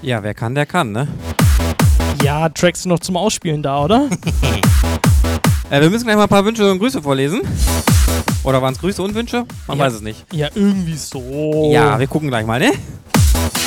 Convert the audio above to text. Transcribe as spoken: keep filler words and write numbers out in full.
Ja, wer kann, der kann, ne? Ja, Tracks sind noch zum Ausspielen da, oder? äh, wir müssen gleich mal ein paar Wünsche und Grüße vorlesen. Oder waren es Grüße und Wünsche? Man ja. weiß es nicht. Ja, irgendwie so. Ja, wir gucken gleich mal, ne?